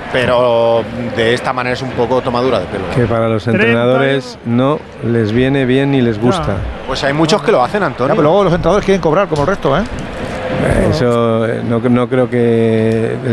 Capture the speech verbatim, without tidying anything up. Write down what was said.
pero de esta manera es un poco tomadura de pelo. Que para los entrenadores no les viene bien ni les gusta. Pues hay muchos que lo hacen, Antonio. Ya, pero luego los entrenadores quieren cobrar como el resto, ¿eh? Eso no, no creo que